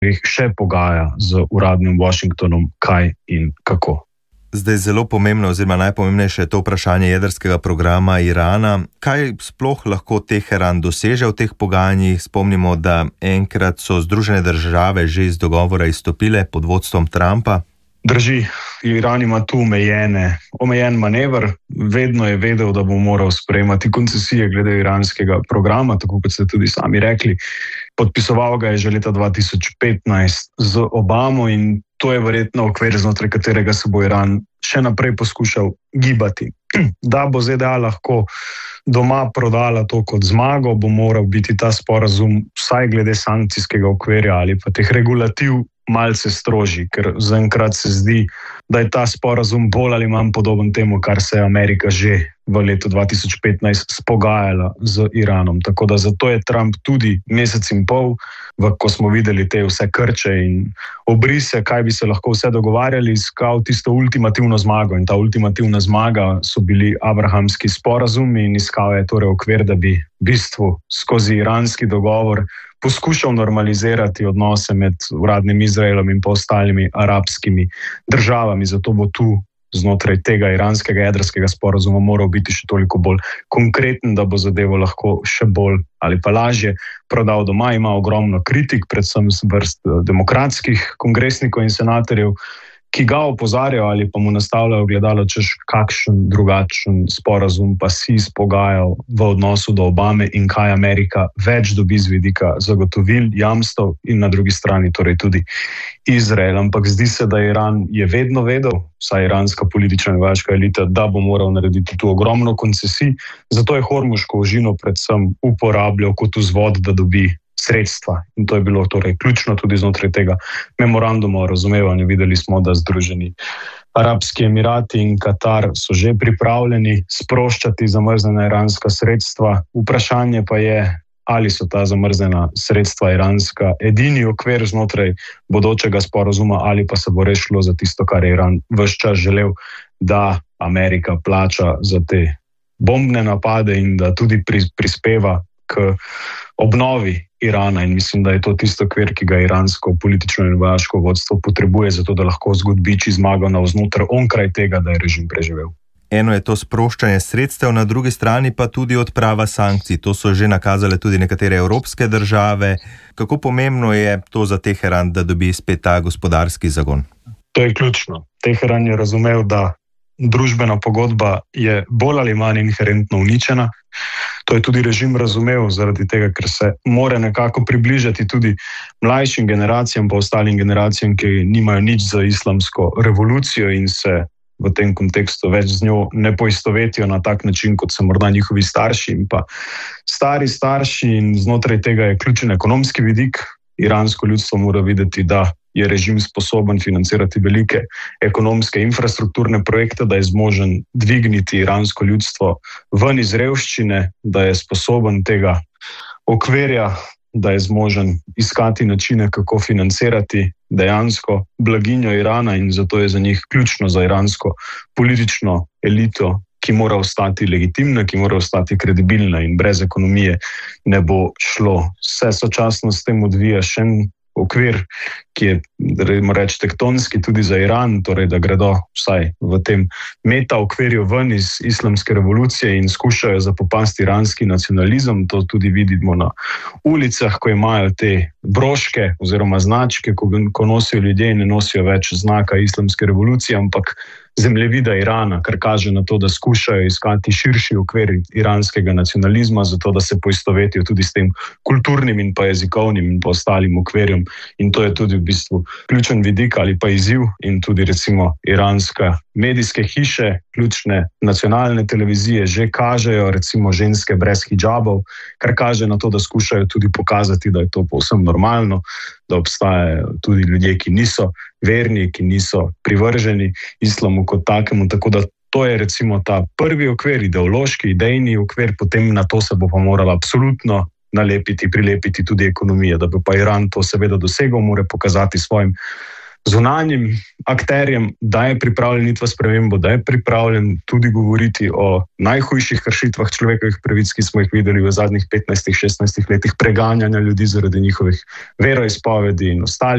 še pogaja z uradnim Washingtonom, kaj in kako. Zdaj zelo pomembno oziroma najpomembnejše je to vprašanje jedrskega programa Irana. Kaj sploh lahko Teheran doseže v teh pogajanjih? Spomnimo, da enkrat so Združene države že iz dogovora izstopile pod vodstvom Trumpa. Drži, Iran ima tu omejen manever, vedno je vedel, da bo moral sprejemati koncesije glede iranskega programa, tako kot ste tudi sami rekli. Podpisoval ga je že leta 2015 z Obamo in to je verjetno okvir, znotraj katerega se bo Iran še naprej poskušal gibati. Da bo ZDA lahko doma prodala to kot zmago, bo moral biti ta sporazum vsaj glede sankcijskega okvirja ali pa teh regulativ malce strožji, ker zaenkrat se zdi, da je ta sporazum bolj ali manj podoben temu, kar se je Amerika že v letu 2015 spogajala z Iranom. Tako da zato je Trump tudi mesec in pol, ko smo videli te vse krče in obrise, kaj bi se lahko vse dogovarjali, iskal tisto ultimativno zmago. In ta ultimativna zmaga so bili abrahamski sporazumi in iskal je torej okvir, da bi v bistvu skozi iranski dogovor poskušal normalizirati odnose med uradnim Izraelom in pa ostalimi arabskimi državami. Zato bo tu znotraj tega iranskega jedrskega sporazuma moral biti še toliko bolj konkreten, da bo zadevo lahko še bolj ali pa lažje prodal doma. Ima ogromno kritik, predvsem z vrst demokratskih kongresnikov in senatorjev, ki ga opozarjajo ali pa mu nastavljajo gledalo, češ kakšen drugačen sporazum pa si izpogajal v odnosu do Obame in kaj Amerika več dobi z vidika zagotovil, jamstev in na drugi strani torej tudi Izrael. Ampak zdi se, da Iran je vedno vedel, vsaj iranska politična in vojaška elita, da bo moral narediti tu ogromno koncesij, zato je Hormuško ožino predvsem uporabljal kot vzvod, da dobi sredstva. In to je bilo torej ključno tudi znotraj tega memoranduma o razumevanju. Videli smo, da Združeni Arabski Emirati in Katar so že pripravljeni sproščati zamrznjena iranska sredstva. Vprašanje pa je, ali so ta zamrznjena sredstva iranska edini okvir znotraj bodočega sporazuma, ali pa se bo res šlo za tisto, kar je Iran ves čas želel, da Amerika plača za te bombne napade in da tudi prispeva k obnovi Irana. In mislim, da je to tisto okvir, ki ga iransko politično in vojaško vodstvo potrebuje, zato da lahko zgodbiči zmago navznoter onkraj tega, da je režim preživel. Eno je to sproščanje sredstev, na drugi strani pa tudi odprava sankcij. To so že nakazale tudi nekatere evropske države. Kako pomembno je to za Teheran, da dobi spet ta gospodarski zagon? To je ključno. Teheran je razumel, da družbena pogodba je bolj ali manj inherentno uničena. To je tudi režim razumel, zaradi tega, ker se mora nekako približati tudi mlajšim generacijam, pa ostalim generacijam, ki nimajo nič za islamsko revolucijo in se v tem kontekstu več z njo ne poistovetijo na tak način, kot so morda njihovi starši in pa stari starši. In znotraj tega je ključen ekonomski vidik. Iransko ljudstvo mora videti, da je režim sposoben financirati velike ekonomske infrastrukturne projekte, da je zmožen dvigniti iransko ljudstvo ven iz revščine, da je sposoben tega okvirja, da je zmožen iskati načine, kako financirati dejansko blaginjo Irana, in zato je za njih ključno, za iransko politično elito, ki mora ostati legitimna, ki mora ostati kredibilna, in brez ekonomije ne bo šlo. Vse sočasno s tem odvija še en okvir, ki je, reči, tektonski tudi za Iran, torej da gredo vsaj v tem meta okvirju ven iz islamske revolucije in skušajo zapopasti iranski nacionalizem. To tudi vidimo na ulicah, ko imajo te broške oziroma značke, ko nosijo ljudje in ne nosijo več znaka islamske revolucije, ampak zemljevida Irana, kar kaže na to, da skušajo iskati širši okvir iranskega nacionalizma, zato da se poistovetijo tudi s tem kulturnim in pa jezikovnim in pa ostalim okvirjem. In to je tudi v bistvu ključen vidik ali pa izziv. In tudi recimo iranske medijske hiše, ključne nacionalne televizije že kažejo recimo ženske brez hidžabov, kar kaže na to, da skušajo tudi pokazati, da je to povsem normalno, da obstajajo tudi ljudje, ki niso verni, ki niso privrženi islamu kot takemu. Tako da to je recimo ta prvi okvir, ideološki, idejni okvir, potem na to se bo pa morala absolutno prilepiti tudi ekonomija. Da bo pa Iran to seveda dosegel, mora pokazati svojim zunanjim akterjem, da je pripravljen iti v spremembo, da je pripravljen tudi govoriti o najhujših kršitvah človekovih pravic, ki smo jih videli v zadnjih 15-16 letih preganjanja ljudi zaradi njihovih veroizpovedi in ostalih